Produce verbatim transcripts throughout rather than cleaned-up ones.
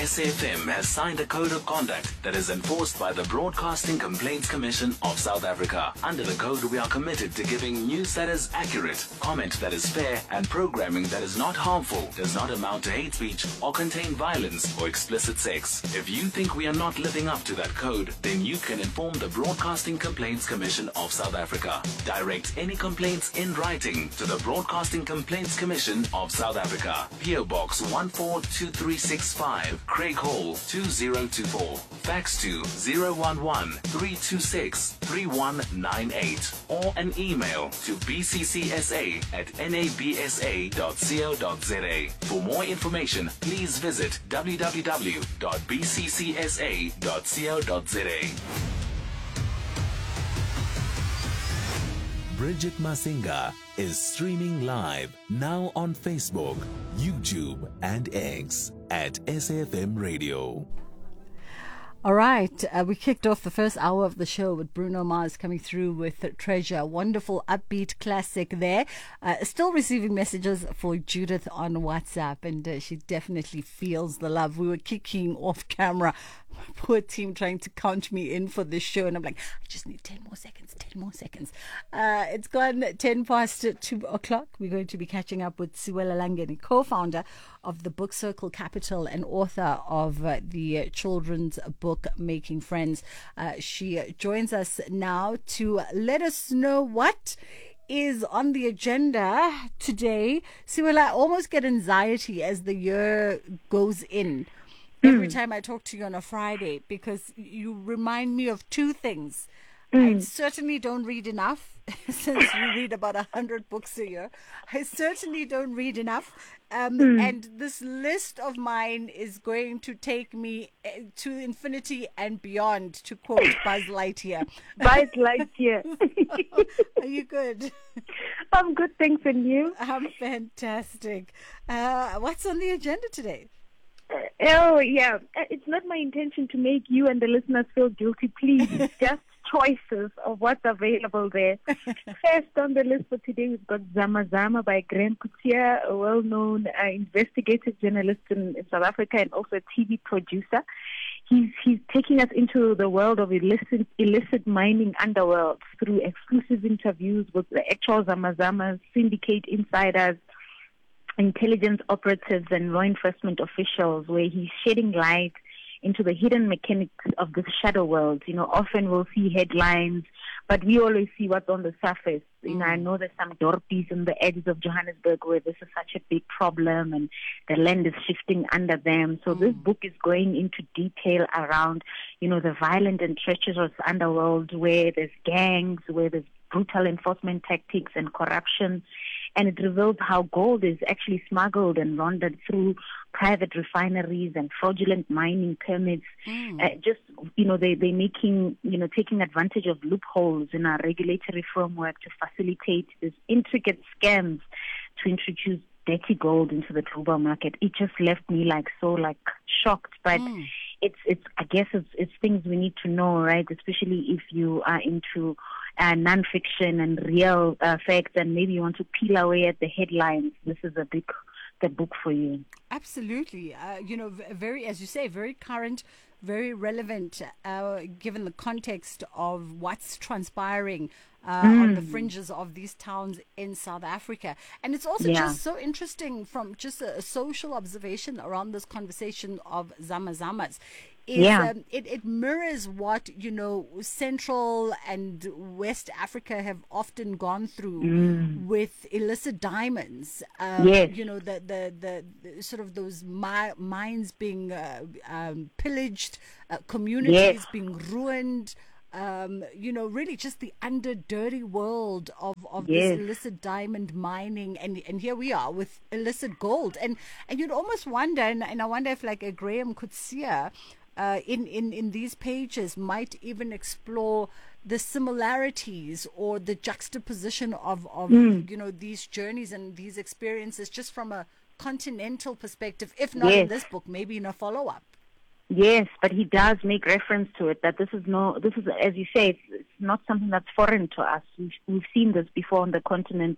S A F M has signed a code of conduct that is enforced by the Broadcasting Complaints Commission of South Africa. Under the code, we are committed to giving news that is accurate, comment that is fair, and programming that is not harmful, does not amount to hate speech, or contain violence or explicit sex. If you think we are not living up to that code, then you can inform the Broadcasting Complaints Commission of South Africa. Direct any complaints in writing to the Broadcasting Complaints Commission of South Africa. P O Box one four two three six five, Craig Hall two zero two four. Fax to zero one one three two six three one nine eight or an email to b c c s a at n a b s a dot co dot z a. For more information, please visit w w w dot b c c s a dot co dot z a. Bridget Masinga is streaming live now on Facebook, YouTube, and X at S A F M Radio. All right, uh, we kicked off the first hour of the show with Bruno Mars coming through with Treasure. Wonderful upbeat classic there. Uh, still receiving messages for Judith on WhatsApp, and uh, she definitely feels the love. We were kicking off camera. My poor team trying to count me in for this show, and I'm like, I just need ten more seconds, ten more seconds. Uh, it's gone ten past two o'clock. We're going to be catching up with Siwela Langeni, co-founder of the Book Circle Capital and author of uh, the uh, children's book Making Friends. Uh, she joins us now to let us know what is on the agenda today. Siwela, I almost get anxiety as the year goes in. Every time I talk to you on a Friday, because you remind me of two things. Mm. I certainly don't read enough, since you read about a hundred books a year. I certainly don't read enough. Um, mm. And this list of mine is going to take me to infinity and beyond, to quote Buzz Lightyear. Buzz Lightyear. Are you good? I'm good, thanks, and you? I'm fantastic. Uh, what's on the agenda today? Oh, yeah. It's not my intention to make you and the listeners feel guilty. Please, it's just choices of what's available there. First on the list for today, we've got Zama Zama by Graham Couture, a well-known uh, investigative journalist in, in South Africa and also a T V producer. He's he's taking us into the world of illicit, illicit mining underworld through exclusive interviews with the actual Zama Zamas, syndicate insiders, intelligence operatives and law enforcement officials, where he's shedding light into the hidden mechanics of this shadow world. You know, often we'll see headlines, but we always see what's on the surface. Mm. You know, I know there's some dorpies in the edges of Johannesburg where this is such a big problem and the land is shifting under them. So mm. this book is going into detail around, you know, the violent and treacherous underworld where there's gangs, where there's brutal enforcement tactics and corruption. And it reveals how gold is actually smuggled and laundered through private refineries and fraudulent mining permits. Mm. Uh, just, you know, they, they're making, you know, taking advantage of loopholes in our regulatory framework to facilitate these intricate scams to introduce dirty gold into the global market. It just left me like so like shocked, but mm. it's, it's, I guess it's, it's things we need to know, right? Especially if you are into Uh, non-fiction and real uh, facts, and maybe you want to peel away at the headlines. This is a big, the book for you. Absolutely. Uh, you know, very, as you say, very current, very relevant, uh, given the context of what's transpiring uh, mm. on the fringes of these towns in South Africa. And it's also yeah. just so interesting from just a, a social observation around this conversation of Zama Zamas. Is, yeah. um, it, it mirrors what, you know, Central and West Africa have often gone through mm. with illicit diamonds. Um, yes. You know, the, the, the, the sort of those mi- mines being uh, um, pillaged, uh, communities yes. being ruined. Um, you know, really just the under dirty world of, of yes. this illicit diamond mining. And and here we are with illicit gold. And and you'd almost wonder, and, and I wonder if like a Graham Couture uh, in, in, in these pages might even explore the similarities or the juxtaposition of, of mm. you know, these journeys and these experiences just from a continental perspective, if not yes. in this book, maybe in a follow-up. Yes, but he does make reference to it, that this is no, this is, as you say, it's, it's not something that's foreign to us. We've, we've seen this before on the continent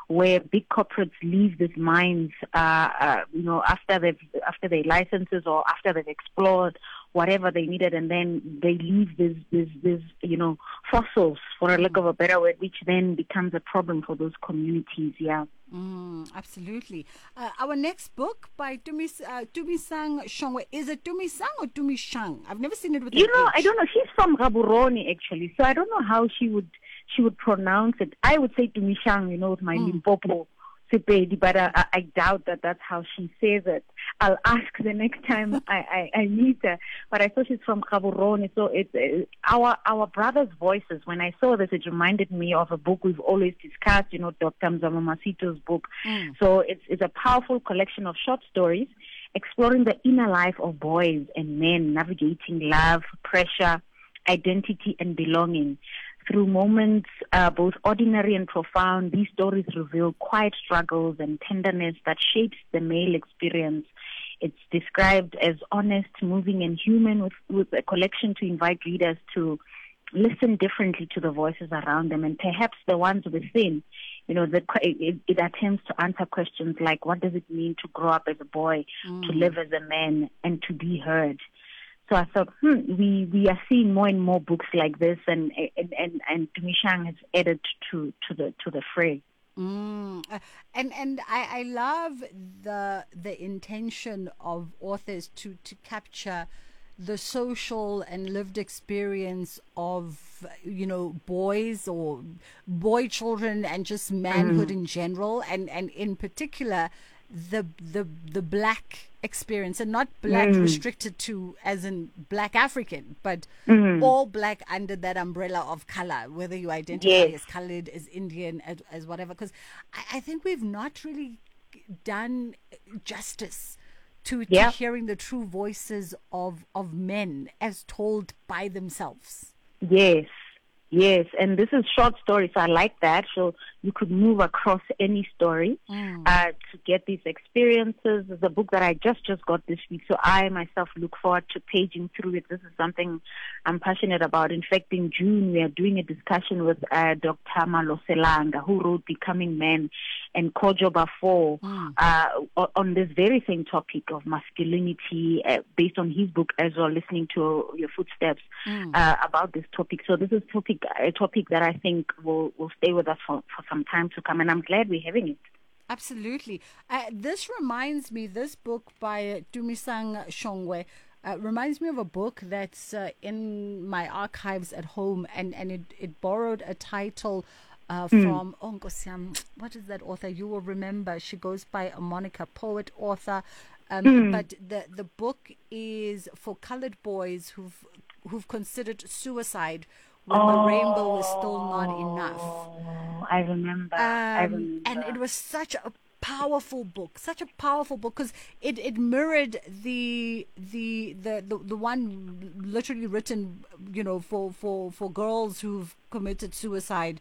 where big corporates leave these mines, uh, uh, you know, after they've after their licenses or after they've explored whatever they needed, and then they leave these these these you know fossils, for a lack of a better word, which then becomes a problem for those communities. Yeah. Mm, absolutely. Uh, our next book by Tumis, uh, Tumisang Shongwe. Is it Tumisang or Tumishang? I've never seen it with You an know, H. I don't know. She's from Gaborone, actually, so I don't know how she would she would pronounce it. I would say Tumishang, you know, with my Mm. Limpopo Sepedi, but uh, I, I doubt that that's how she says it. I'll ask the next time I, I, I meet her. But I thought she's from Gaborone, so it's uh, our our brothers' voices. When I saw this, it reminded me of a book we've always discussed, you know, Doctor Mzama Masito's book. Mm. So it's it's a powerful collection of short stories exploring the inner life of boys and men, navigating love, pressure, identity, and belonging. Through moments uh, both ordinary and profound, these stories reveal quiet struggles and tenderness that shapes the male experience. It's described as honest, moving, and human, with, with a collection to invite readers to listen differently to the voices around them, and perhaps the ones within. You know, the, it, it attempts to answer questions like, what does it mean to grow up as a boy, Mm. to live as a man, and to be heard? So I thought, hmm, we, we are seeing more and more books like this, and and and, and Tumishang has added to, to the to the fray. Mm. Uh, and and I, I love the the intention of authors to, to capture the social and lived experience of, you know, boys or boy children and just manhood in general, and, and in particular the the the black experience, and not black Mm. restricted to as in black African, but Mm. all black under that umbrella of color, whether you identify Yes. as colored, as Indian, as, as whatever. Because I, I think we've not really done justice to, to Yeah. hearing the true voices of of men as told by themselves. Yes, yes, and this is short stories. So I like that. So you could move across any story Mm. uh, to get these experiences. It's a book that I just just got this week, so I myself look forward to paging through it. This is something I'm passionate about. In fact, in June we are doing a discussion with uh, Doctor Maloselanga, who wrote Becoming Men, and Kojo Bafo Mm. uh, o- on this very same topic of masculinity, uh, based on his book as well, listening to your footsteps Mm. uh, about this topic. So this is topic a topic that I think will, will stay with us for, for some time to come, and I'm glad we're having it. Absolutely. Uh, this reminds me, this book by uh, Tumisang Shongwe uh, reminds me of a book that's uh, in my archives at home, and, and it, it borrowed a title uh, from, oh, Nkosiam, what is that author? You will remember. She goes by a Monica, poet, author. Um, But the, the book is for colored boys who've, who've considered suicide when the rainbow was still not enough. Oh, I remember. I Um, remember. and it was such a powerful book, such a powerful book, because it, it mirrored the, the the the the one literally written, you know, for for for girls who've committed suicide.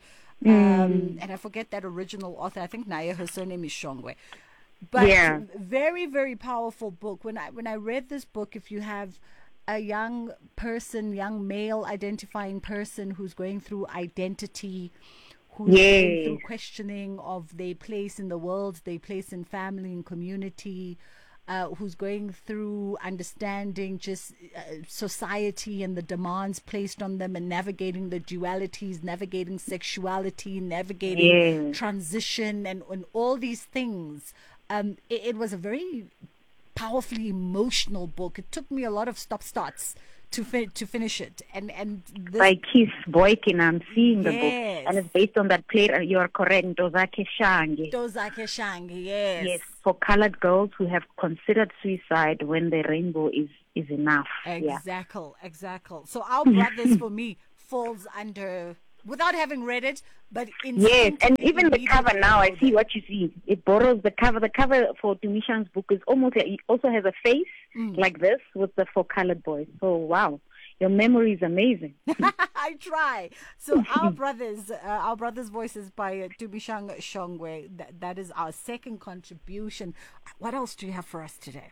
Um, and I forget that original author. I think Naya, her surname is Shongwe. But Yeah. very very powerful book. When I when I read this book, if you have a young person, young male identifying person who's going through identity, who's going Yes. through questioning of their place in the world, their place in family and community, uh, who's going through understanding just uh, society and the demands placed on them, and navigating the dualities, navigating sexuality, navigating Yes. transition, and, and all these things. Um, it, it was a very powerfully emotional book. It took me a lot of stop starts to fi- to finish it, and and this, By Keith Boykin, I'm seeing the Yes. book, and it's based on that play. You are correct, Ntozake Shange. Tozake Shange, yes, Yes, for colored girls who have considered suicide when the rainbow is is enough. Yeah. exactly, exactly. So Our Brothers for me falls under, without having read it, but Yes, and instinctively even the reading cover it, now, I know see that- what you see. It borrows the cover. The cover for Tumishang's book is almost like, it also has a face Mm. like this with the For Colored Boys. So, wow, your memory is amazing. I try. So Our Brothers, uh, Our Brothers' Voices by uh, Tumishang Shongwe. That, that is our second contribution. What else do you have for us today?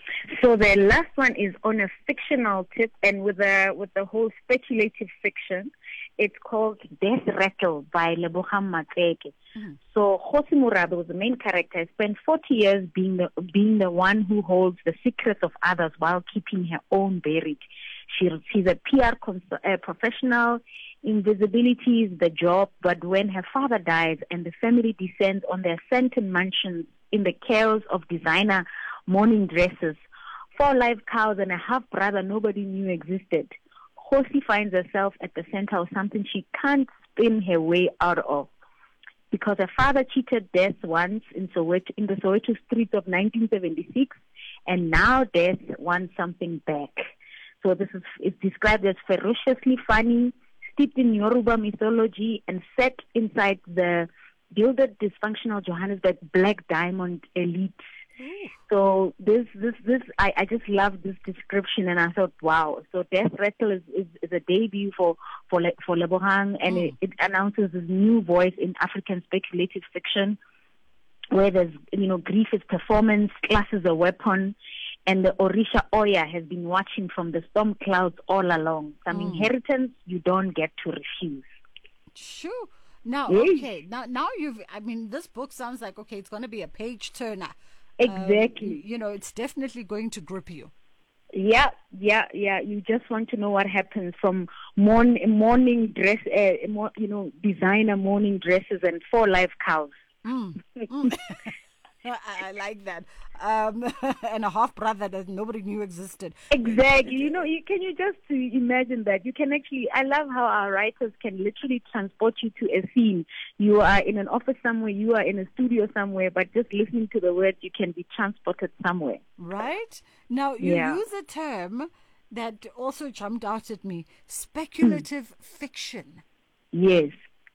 So the last one is on a fictional tip, and with the with the whole speculative fiction, it's called Death Rattle by Lebogang Matseke. Mm-hmm. So Kgosi Morabe was the main character. Spent forty years being the being the one who holds the secrets of others while keeping her own buried. She, she's a P R cons- uh, professional. Invisibility is the job, but when her father dies and the family descends on their Sandton mansions in the chaos of designer mourning dresses, four live cows and a half-brother nobody knew existed, Kgosi finds herself at the center of something she can't spin her way out of. Because her father cheated death once in Soweto, in the Soweto streets of nineteen seventy-six, and now death wants something back. So this is it's described as ferociously funny, steeped in Yoruba mythology, and set inside the gilded, dysfunctional Johannesburg Black Diamond elite. Mm. So this, this, this, I, I just love this description, and I thought, wow. So Death Rattle is, is, is a debut for for Le, for Lebogang, and mm. it, it announces this new voice in African speculative fiction, where there's, you know, grief is performance, class is a weapon, and the Orisha Oya has been watching from the storm clouds all along. Some mm. inheritance you don't get to refuse. Sure. Now, yes. okay. Now, now you've. I mean, this book sounds like okay. It's going to be a page turner. Exactly. Um, you know, it's definitely going to grip you. Yeah, yeah, yeah. You just want to know what happens from morning, morning dress, uh, you know, designer morning dresses and four live cows. Mm. Mm. I, I like that. Um, and a half brother that nobody knew existed. Exactly. You know, you, can you just imagine that? You can actually, I love how our writers can literally transport you to a scene. You are in an office somewhere, you are in a studio somewhere, but just listening to the words, you can be transported somewhere. Right? Now, you yeah. use a term that also jumped out at me, speculative hmm. fiction. Yes.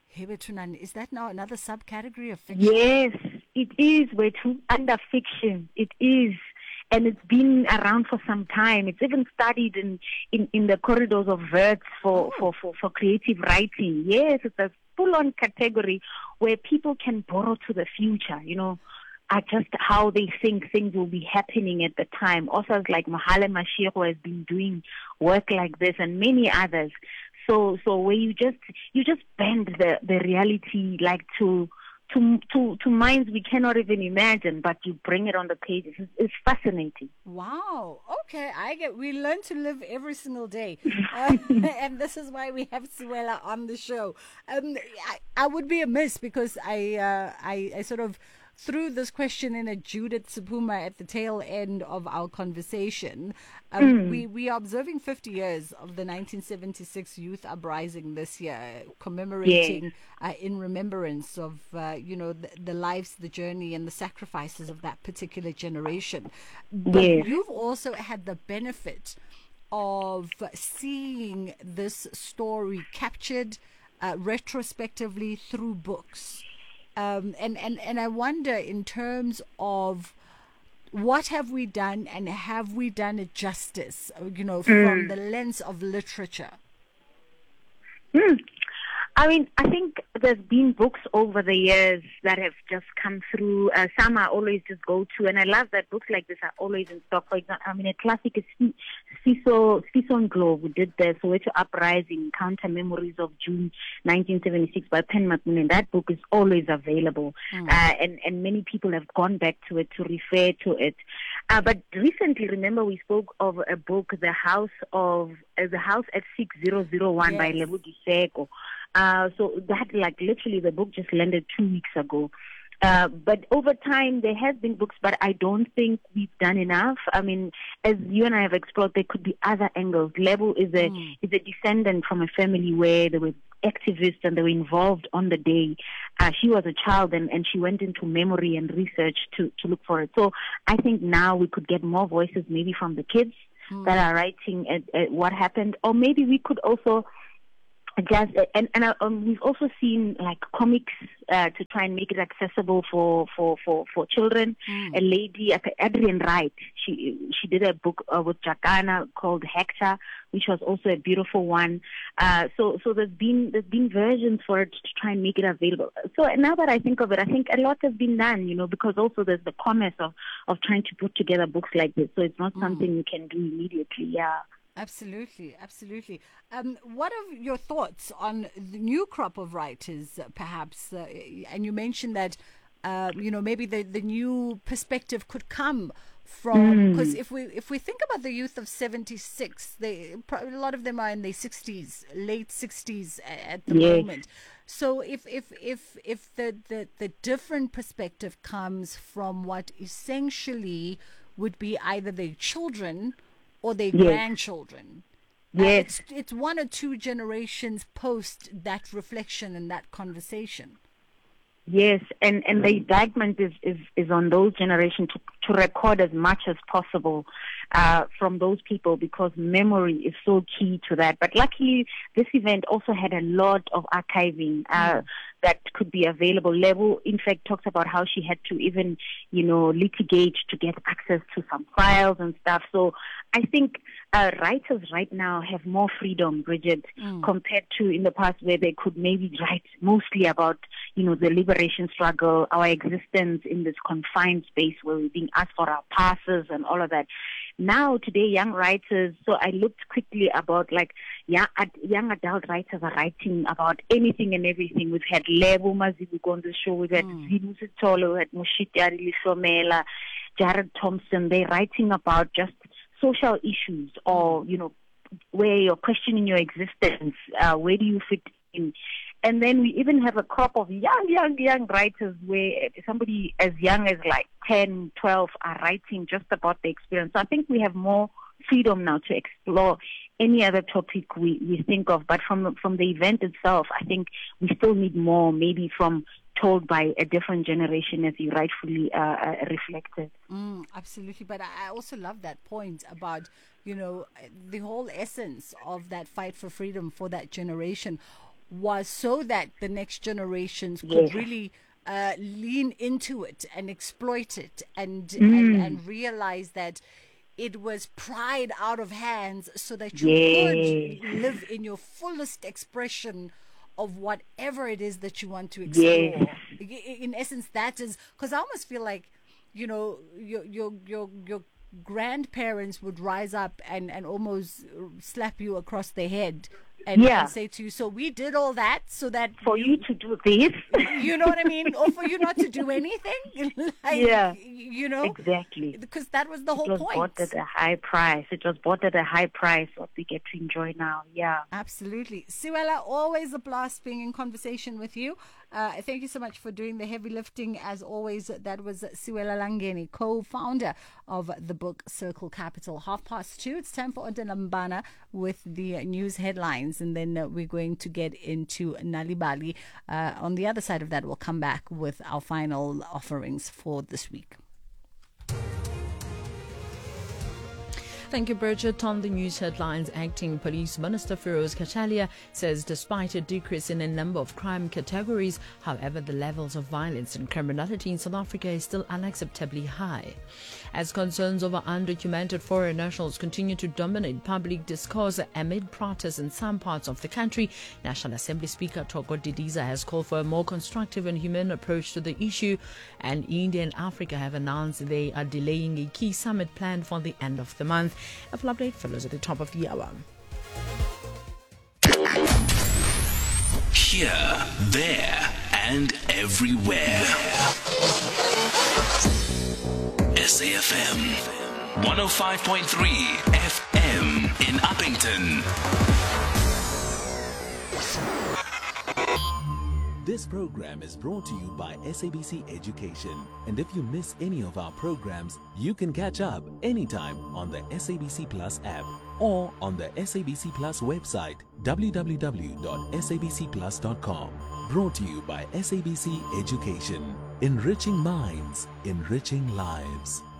Is that now another subcategory of fiction? Yes, it is. We're too under fiction. It is. And it's been around for some time. It's even studied in, in, in the corridors of Wits for, oh. for, for, for creative writing. Yes, it's a full-on category where people can borrow to the future, you know, uh, just how they think things will be happening at the time. Authors like Mohale Mashego has been doing work like this, and many others. So, so where you just you just bend the, the reality like to to to to minds we cannot even imagine, but you bring it on the pages. It's, it's fascinating. Wow. Okay, I get. We learn to live every single day, uh, and this is why we have Suella on the show. Um, I, I would be amiss because I uh, I I sort of threw this question in at Judith Sepuma at the tail end of our conversation. Um, mm. We we are observing fifty years of the nineteen seventy-six Youth Uprising this year, commemorating yes. uh, in remembrance of uh, you know the, the lives, the journey, and the sacrifices of that particular generation. But yes. you've also had the benefit of seeing this story captured uh, retrospectively through books. Um, and, and, and I wonder, in terms of what have we done, and have we done it justice, you know, from mm. the lens of literature? Mm. I mean, I think there's been books over the years that have just come through. Uh, some I always just go to, and I love that books like this are always in stock. For example, I mean, a classic is Siso Nglovu, who did the Soweto Uprising, Counter Memories of June nineteen seventy-six by Pen Macmillan. That book is always available, mm. uh, and, and many people have gone back to it to refer to it. Uh, but recently, remember, we spoke of a book, The House of uh, The House at six thousand one yes. by Lebo Diseko. Uh, so that, like, literally the book just landed two weeks ago. Uh, but over time, there has been books, but I don't think we've done enough. I mean, as you and I have explored, there could be other angles. Lebo is a mm. is a descendant from a family where there were activists and they were involved on the day. Uh, she was a child, and, and she went into memory and research to, to look for it. So I think now we could get more voices, maybe from the kids mm. that are writing at, at what happened, or maybe we could also just and and um, we've also seen like comics uh, to try and make it accessible for for for, for children. Mm. A lady, Adrienne Wright, she she did a book uh, with Jacana called Hector, which was also a beautiful one. Uh, so so there's been there's been versions for it to try and make it available. So now that I think of it, I think a lot has been done, you know, because also there's the commerce of of trying to put together books like this. So it's not mm. something you can do immediately. Yeah. Absolutely, absolutely. Um, what are your thoughts on the new crop of writers, uh, perhaps? Uh, and you mentioned that, uh, you know, maybe the, the new perspective could come from, because if we if we think about the youth of seventy-six, they a lot of them are in their sixties, late sixties at the Yes. moment. So if if if if the, the the different perspective comes from what essentially would be either their children or their Yes. grandchildren. Uh, Yes. it's it's one or two generations post that reflection and that conversation. Yes, and, and the indictment is, is, is on those generations to, to record as much as possible uh, from those people, because memory is so key to that. But luckily, this event also had a lot of archiving uh, that could be available. Levo, in fact, talks about how she had to even, you know, litigate to get access to some files and stuff. So I think uh, writers right now have more freedom, Bridget, Mm. compared to in the past, where they could maybe write mostly about, you know, the liberation struggle, our existence in this confined space where we're being asked for our passes and all of that. Now, today, young writers, so I looked quickly about like young, young adult writers are writing about anything and everything. We've had Levo Mazibuko on the show, we've had Mm. Zibu Sitolo, we had Mushiti Lishomela, Jared Thompson. They're writing about just social issues, or, you know, where you're questioning your existence, uh, where do you fit in? And then we even have a crop of young, young, young writers where somebody as young as like ten, twelve are writing just about the experience. So I think we have more freedom now to explore any other topic we, we think of. But from from the event itself, I think we still need more, maybe from told by a different generation, as you rightfully uh, uh, reflected. Mm, absolutely. But I I also love that point about, you know, the whole essence of that fight for freedom for that generation was so that the next generations could Yes. really uh, lean into it and exploit it and, Mm. and and realize that it was pried out of hands so that you Yes. could live in your fullest expression of whatever it is that you want to explore. Yes. I- In essence, that is, because I almost feel like, you know, your your your your grandparents would rise up and, and almost slap you across the head and, Yeah. and say to you, so we did all that so that For you to do this, you know what I mean, or for you not to do anything. Like, Yeah. you know, exactly. because that was the It whole was point. bought at a high price. It was bought at a high price, what we get to enjoy now. Yeah. Absolutely. Siwela, always a blast being in conversation with you. Uh, thank you so much for doing the heavy lifting. As always, that was Siwela Langeni, co-founder of the book Circle Capital. Half past two. It's time for Odanambana with the news headlines. And then uh, we're going to get into Nalibali. Uh, on the other side of that, we'll come back with our final offerings for this week. Thank you, Bridget. On the news headlines, Acting Police Minister Feroz Kachalia says despite a decrease in a number of crime categories, however, the levels of violence and criminality in South Africa is still unacceptably high. As concerns over undocumented foreign nationals continue to dominate public discourse amid protests in some parts of the country, National Assembly Speaker Thoko Didiza has called for a more constructive and humane approach to the issue, and India and Africa have announced they are delaying a key summit planned for the end of the month. A full update follows at the top of the hour. Here, there, and everywhere. S A F M one oh five point three F M in Uppington. This program is brought to you by S A B C Education. And if you miss any of our programs, you can catch up anytime on the S A B C Plus app or on the S A B C Plus website, w w w dot s a b c plus dot com. Brought to you by S A B C Education. Enriching minds, enriching lives.